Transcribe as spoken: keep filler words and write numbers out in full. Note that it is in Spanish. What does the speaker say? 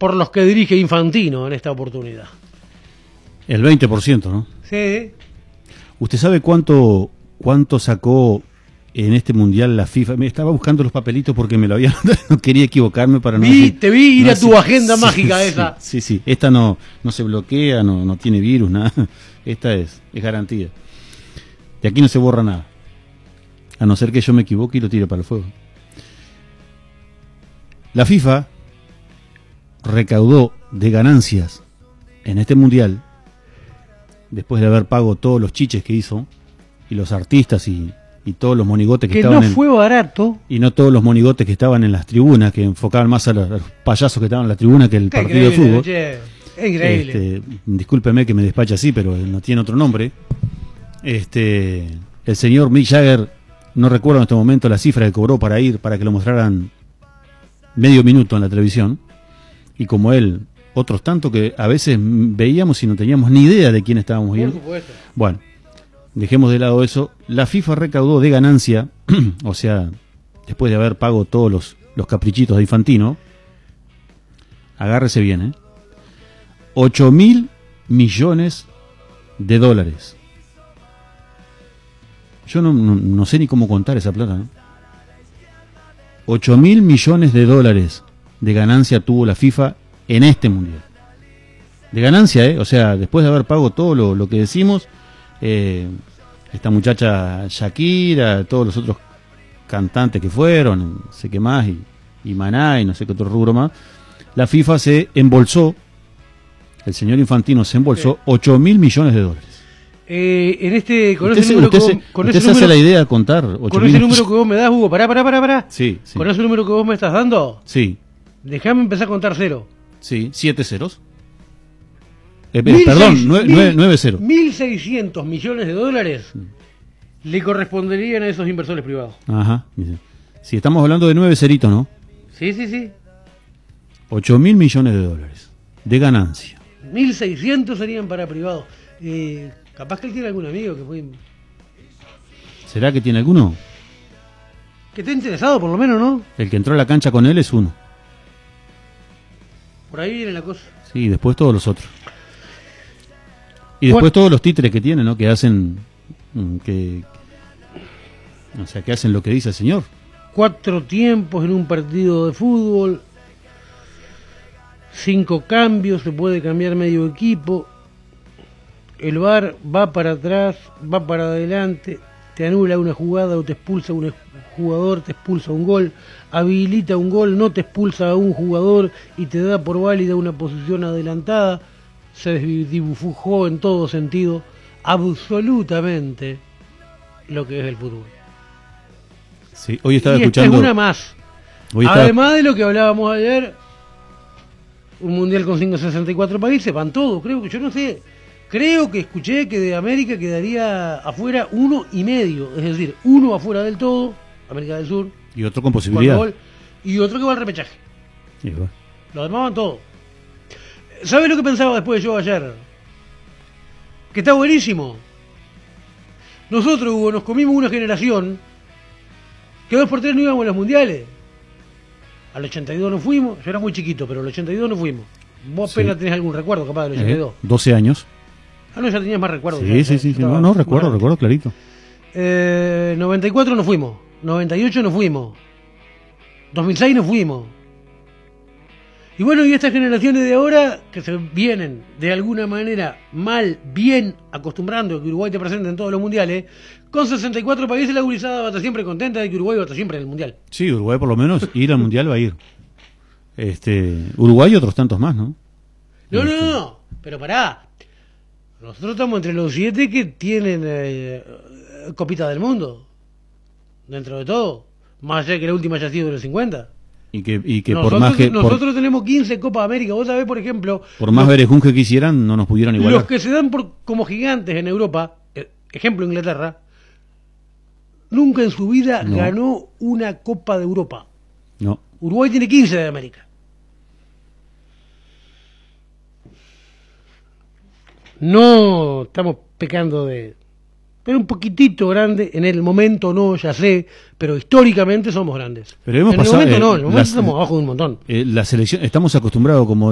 por los que dirige Infantino en esta oportunidad. El veinte por ciento, ¿no? Sí. ¿Usted sabe cuánto cuánto sacó en este mundial la FIFA? Me estaba buscando los papelitos porque me lo había no quería equivocarme para no. Vi, te vi ir no, a tu sí, agenda sí, mágica sí, esa. Sí, sí, esta no no se bloquea, no no tiene virus, nada. Esta es es garantía. De aquí no se borra nada. A no ser que yo me equivoque y lo tire para el fuego. La FIFA recaudó de ganancias en este mundial, después de haber pagado todos los chiches que hizo, y los artistas y, y todos los monigotes que, que estaban no en, fue barato. y no todos los monigotes que estaban en las tribunas, que enfocaban más a los, a los payasos que estaban en la tribuna que el Qué partido de fútbol. Che, es increíble. Este, discúlpeme que me despache así, pero no tiene otro nombre. Este, el señor Mick Jagger, no recuerdo en este momento la cifra que cobró para ir, para que lo mostraran medio minuto en la televisión, y como él, otros tantos que a veces veíamos y no teníamos ni idea de quién estábamos viendo. Por supuesto. Bueno, dejemos de lado eso. La FIFA recaudó de ganancia, o sea, después de haber pagado todos los, los caprichitos de Infantino, agárrese bien, ¿eh? ocho mil millones de dólares. Yo no, no, no sé ni cómo contar esa plata, ¿no? ocho mil millones de dólares de ganancia tuvo la FIFA en este mundial. De ganancia, ¿eh? O sea, después de haber pagado todo lo, lo que decimos, eh, esta muchacha Shakira, todos los otros cantantes que fueron, no sé qué más, y, y Maná, y no sé qué otro rubro más, la FIFA se embolsó, el señor Infantino se embolsó ocho mil millones de dólares. Eh, en este, con usted ese se, número, usted que se, vos, con usted ese se número, hace la idea de contar ocho con mil ese millones. número que vos me das, Hugo, pará, pará, pará, pará. Sí, sí. Con ese número que vos me estás dando, Sí, déjame empezar a contar cero. sí, siete ceros. Eh, eh, perdón, nueve, nueve, nueve cero. mil seiscientos millones de dólares le corresponderían a esos inversores privados. Ajá. Si estamos hablando de nueve ceritos, ¿no? Sí, sí, sí. ocho mil millones de dólares de ganancia. mil seiscientos serían para privados. Eh, capaz que él tiene algún amigo que puede... ¿Será que tiene alguno? que esté interesado, por lo menos, ¿no? El que entró a la cancha con él es uno. Por ahí viene la cosa. Sí, después todos los otros. Y después Bueno, todos los títeres que tienen, ¿no? Que hacen... mm, que O sea, que hacen lo que dice el señor. cuatro tiempos en un partido de fútbol, cinco cambios, se puede cambiar medio equipo, el V A R va para atrás, va para adelante, te anula una jugada o te expulsa un jugador, te expulsa un gol, habilita un gol, no te expulsa a un jugador y te da por válida una posición adelantada. Se desdibujó en todo sentido absolutamente lo que es el fútbol. Sí, hoy estaba y esta escuchando... es una más. Hoy estaba... Además de lo que hablábamos ayer, un mundial con ciento sesenta y cuatro países, van todos, creo que yo no sé, creo que escuché que de América quedaría afuera uno y medio, es decir, uno afuera del todo, América del Sur, Y otro con posibilidad. Gol, y otro que va al repechaje. Sí, va. Los demás van todos. ¿Sabes lo que pensaba después yo ayer? Que está buenísimo. Nosotros, Hugo, nos comimos una generación que dos por tres no íbamos a los mundiales. Al ochenta y dos no fuimos, yo era muy chiquito, pero al ochenta y dos no fuimos. Vos Sí. apenas tenés algún recuerdo capaz del ochenta y dos. Eh, doce años. Ah, no, ya tenías más recuerdos. Sí, ya, sí, ya, sí, ya sí. No, estaba no, recuerdo, grande. recuerdo clarito. Eh, noventa y cuatro no fuimos, noventa y ocho no fuimos, dos mil seis no fuimos. Y bueno, y estas generaciones de ahora que se vienen de alguna manera mal, bien acostumbrando a que Uruguay te presente en todos los mundiales, con sesenta y cuatro países la gurizada va a estar siempre contenta de que Uruguay va a estar siempre en el mundial. Sí, Uruguay por lo menos ir al mundial va a ir. Este, Uruguay y otros tantos más, ¿no? No, no, Este, no, no, pero pará. Nosotros estamos entre los siete que tienen eh, Copita del Mundo. Dentro de todo. Más allá que la última haya sido de los cincuenta. Y que, y que nosotros, por más que nosotros por, tenemos quince Copa América. Vos sabés, por ejemplo, por más los, berejún que quisieran, no nos pudieron igualar. los que se dan por como gigantes en Europa, eh, ejemplo Inglaterra, nunca en su vida No. ganó una Copa de Europa. No. Uruguay tiene quince de América. No estamos pecando de... Pero un poquitito grande, en el momento no, ya sé, pero históricamente somos grandes. Pero hemos en el pasado, momento eh, no, en el momento las- estamos abajo de un montón. Eh, la selección, estamos acostumbrados, como